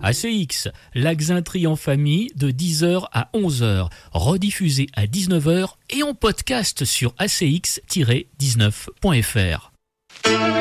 ACX, la Xintrie en famille de 10h à 11h, rediffusée à 19h et en podcast sur acx-19.fr.